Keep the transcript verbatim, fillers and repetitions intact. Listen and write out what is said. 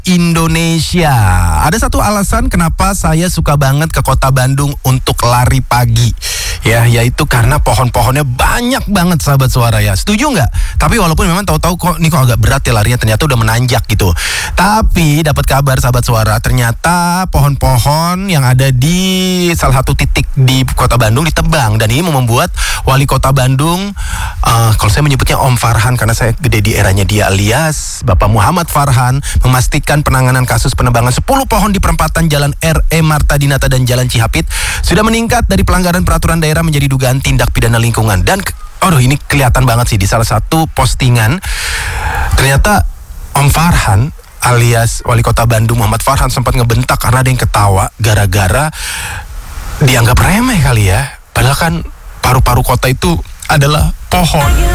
Indonesia. Ada satu alasan kenapa saya suka banget ke kota Bandung untuk lari pagi, ya, yaitu karena pohon-pohonnya banyak banget, sahabat suara ya. Setuju nggak? Tapi walaupun memang tahu-tahu kok ini kok agak berat ya larinya, ternyata udah menanjak gitu. Tapi dapat kabar, sahabat suara, ternyata pohon-pohon yang ada di salah satu titik di kota Bandung ditebang, dan ini membuat wali kota Bandung, uh, kalau saya menyebutnya Om Farhan karena saya gede di eranya dia, alias Bapak Muhammad Farhan, memastikan penanganan kasus penebangan sepuluh pohon di perempatan Jalan R E Marta Dinata dan Jalan Cihapit sudah meningkat dari pelanggaran peraturan daerah menjadi dugaan tindak pidana lingkungan. Dan aduh, ini kelihatan banget sih di salah satu postingan. Ternyata Om Farhan alias wali kota Bandung Muhammad Farhan sempat ngebentak karena ada yang ketawa gara-gara dianggap remeh kali ya. Padahal kan paru-paru kota itu adalah pohon.